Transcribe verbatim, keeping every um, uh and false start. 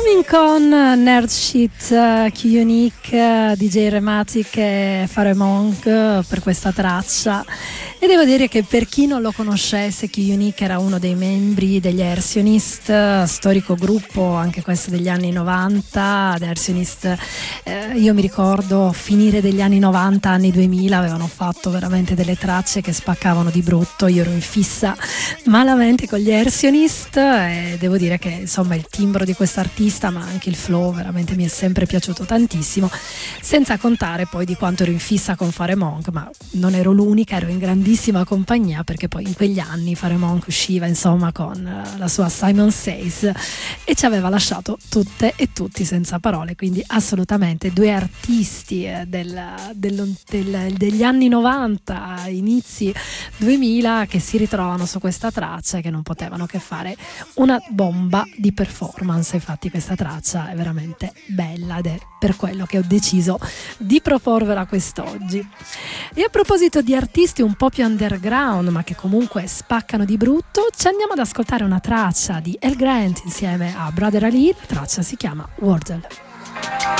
Moving con Nerd Shit, uh, Q-Unique, uh, D J Rematic e Fare Monk uh, per questa traccia. E devo dire che per chi non lo conoscesse, Q-Unique era uno dei membri degli Airsionist, storico gruppo anche questo degli anni novanta. The Airsionist, eh, io mi ricordo finire degli anni novanta, anni duemila, avevano fatto veramente delle tracce che spaccavano di brutto. Io ero in fissa malamente con gli Airsionist e devo dire che insomma il timbro di quest'artista, ma anche il flow, veramente mi è sempre piaciuto tantissimo, senza contare poi di quanto ero in fissa con Fare Monk, ma non ero l'unica, ero in grandissima compagnia, perché poi in quegli anni Fare Monk usciva insomma con la sua Simon Says e ci aveva lasciato tutte e tutti senza parole, quindi assolutamente due artisti del, del, del, degli anni novanta, inizi duemila, che si ritrovano su questa traccia e che non potevano che fare una bomba di performance. Infatti questa traccia è veramente bella ed è per quello che ho deciso di proporvela quest'oggi. E a proposito di artisti un po' più underground ma che comunque spaccano di brutto, ci andiamo ad ascoltare una traccia di El Grant insieme a Brother Ali. La traccia si chiama Wordle.